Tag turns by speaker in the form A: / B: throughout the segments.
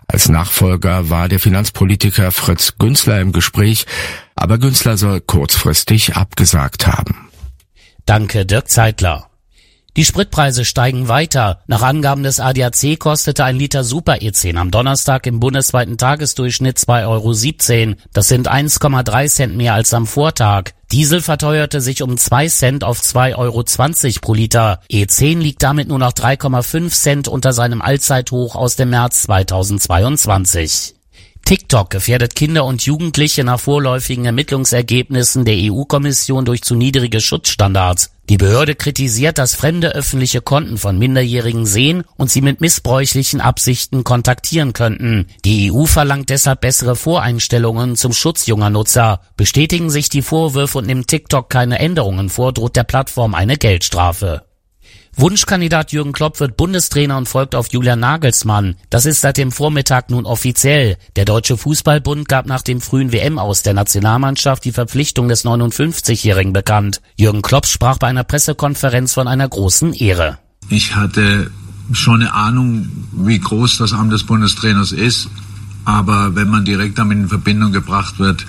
A: Als Nachfolger war der Finanzpolitiker Fritz Günzler im Gespräch, aber Günzler soll kurzfristig abgesagt haben.
B: Danke, Dirk Zeitler. Die Spritpreise steigen weiter. Nach Angaben des ADAC kostete ein Liter Super E10 am Donnerstag im bundesweiten Tagesdurchschnitt 2,17 €. Das sind 1,3 Cent mehr als am Vortag. Diesel verteuerte sich um 2 Cent auf 2,20 € pro Liter. E10 liegt damit nur noch 3,5 Cent unter seinem Allzeithoch aus dem März 2022. TikTok gefährdet Kinder und Jugendliche nach vorläufigen Ermittlungsergebnissen der EU-Kommission durch zu niedrige Schutzstandards. Die Behörde kritisiert, dass Fremde öffentliche Konten von Minderjährigen sehen und sie mit missbräuchlichen Absichten kontaktieren könnten. Die EU verlangt deshalb bessere Voreinstellungen zum Schutz junger Nutzer. Bestätigen sich die Vorwürfe und nimmt TikTok keine Änderungen vor, droht der Plattform eine Geldstrafe. Wunschkandidat Jürgen Klopp wird Bundestrainer und folgt auf Julian Nagelsmann. Das ist seit dem Vormittag nun offiziell. Der Deutsche Fußballbund gab nach dem frühen WM-Aus der Nationalmannschaft die Verpflichtung des 59-Jährigen bekannt. Jürgen Klopp sprach bei einer Pressekonferenz von einer großen Ehre.
C: Ich hatte schon eine Ahnung, wie groß das Amt des Bundestrainers ist. Aber wenn man direkt damit in Verbindung gebracht wird,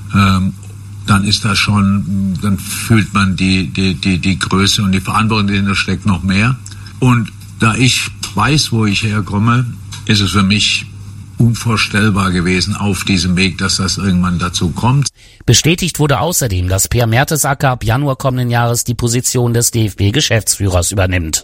C: dann ist das schon, dann fühlt man die Größe und die Verantwortung, die dahinter steckt, noch mehr. Und da ich weiß, wo ich herkomme, ist es für mich unvorstellbar gewesen auf diesem Weg, dass das irgendwann dazu kommt.
B: Bestätigt wurde außerdem, dass Per Mertesacker ab Januar kommenden Jahres die Position des DFB-Geschäftsführers übernimmt.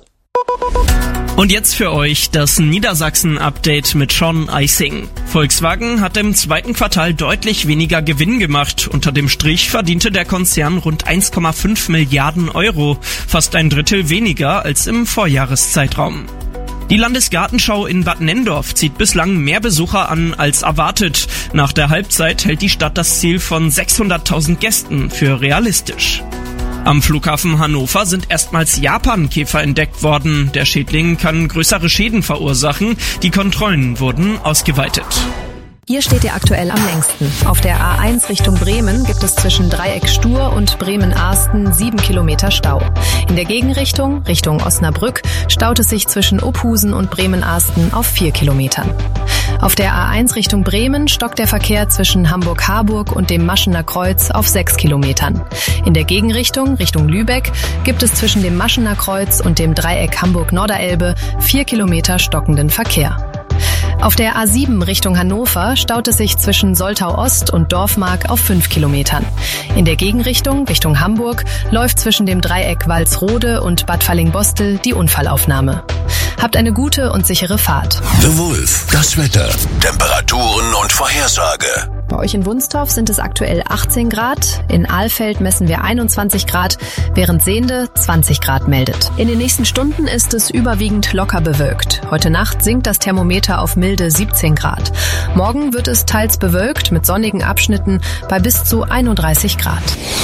D: Und jetzt für euch das Niedersachsen-Update mit Sean Eising. Volkswagen hat im zweiten Quartal deutlich weniger Gewinn gemacht. Unter dem Strich verdiente der Konzern rund 1,5 Milliarden €, fast ein Drittel weniger als im Vorjahreszeitraum. Die Landesgartenschau in Bad Nenndorf zieht bislang mehr Besucher an als erwartet. Nach der Halbzeit hält die Stadt das Ziel von 600.000 Gästen für realistisch. Am Flughafen Hannover sind erstmals Japankäfer entdeckt worden. Der Schädling kann größere Schäden verursachen. Die Kontrollen wurden ausgeweitet.
E: Hier steht ihr aktuell am längsten. Auf der A1 Richtung Bremen gibt es zwischen Dreieck Stur und Bremen-Arsten 7 Kilometer Stau. In der Gegenrichtung, Richtung Osnabrück, staut es sich zwischen Ophusen und Bremen-Arsten auf 4 Kilometern. Auf der A1 Richtung Bremen stockt der Verkehr zwischen Hamburg-Harburg und dem Maschener Kreuz auf 6 Kilometern. In der Gegenrichtung, Richtung Lübeck, gibt es zwischen dem Maschener Kreuz und dem Dreieck Hamburg-Norderelbe 4 Kilometer stockenden Verkehr. Auf der A7 Richtung Hannover staut es sich zwischen Soltau-Ost und Dorfmark auf 5 Kilometern. In der Gegenrichtung Richtung Hamburg läuft zwischen dem Dreieck Walsrode und Bad Fallingbostel die Unfallaufnahme. Habt eine gute und sichere Fahrt.
F: The Wolf, das Wetter, Temperaturen und Vorhersage.
E: Bei euch in Wunstorf sind es aktuell 18 Grad, in Alfeld messen wir 21 Grad, während Sehnde 20 Grad meldet. In den nächsten Stunden ist es überwiegend locker bewölkt. Heute Nacht sinkt das Thermometer auf milde 17 Grad. Morgen wird es teils bewölkt mit sonnigen Abschnitten bei bis zu 31 Grad.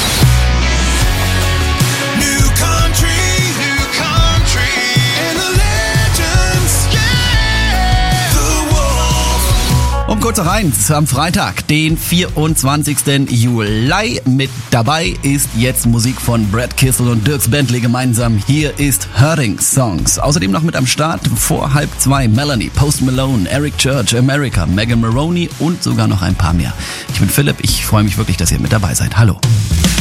G: Um kurz noch eins, am Freitag, den 24. Juli. Mit dabei ist jetzt Musik von Brad Kissel und Dierks Bentley gemeinsam. Hier ist Hurting Songs. Außerdem noch mit am Start vor 1:30 Melanie, Post Malone, Eric Church, America, Megan Maroney und sogar noch ein paar mehr. Ich bin Philipp, ich freue mich wirklich, dass ihr mit dabei seid. Hallo.